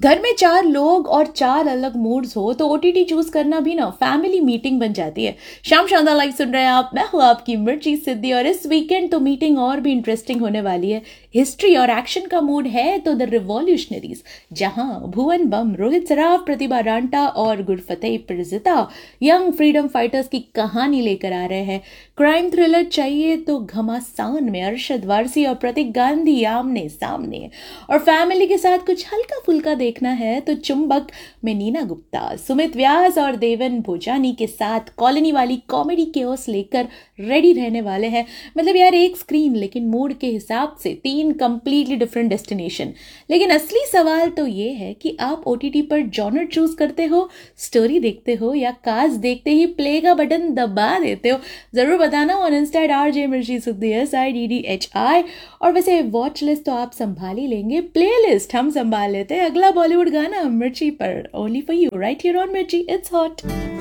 घर में 4 लोग और 4 अलग मूड्स हो तो ओटीटी चूज करना भी ना फैमिली मीटिंग बन जाती है। शाम शानदार लाइव सुन रहे हैं आप, मैं हूँ आपकी मिर्ची सिद्धि और इस वीकेंड तो मीटिंग और भी इंटरेस्टिंग होने वाली है। हिस्ट्री और एक्शन का मूड है तो द रिवॉल्यूशनरीज, जहां भुवन बम, रोहित सराफ, प्रतिभा रांटा और Gurfateh Prajita young freedom fighters की कहानी लेकर आ रहे हैं। क्राइम थ्रिलर चाहिए तो घमासान में अरशद वारसी और प्रतीक गांधी आमने सामने, और फैमिली के साथ कुछ हल्का फुल्का देखना है तो चुंबक में नीना गुप्ता, सुमित व्यास और देवन भोजानी के साथ कॉलोनी वाली कॉमेडी केओस लेकर रेडी रहने वाले हैं। मतलब यार, एक स्क्रीन लेकिन मूड के हिसाब से 3 कंप्लीटली डिफरेंट डेस्टिनेशन। लेकिन असली सवाल तो ये है कि आप ओटीटी पर जॉनर चूज करते हो, स्टोरी देखते हो, या कास्ट देखते ही प्ले का बटन दबा देते हो? जरूर बताना ऑन इंस्टा RJ मिर्ची सिद्धि SIDDHI। और वैसे वॉच लिस्ट तो आप संभाल ही लेंगे, प्ले लिस्ट हम संभाल लेते हैं। अगला बॉलीवुड गाना मिर्ची पर, only for you right here on मिर्ची, इट्स हॉट।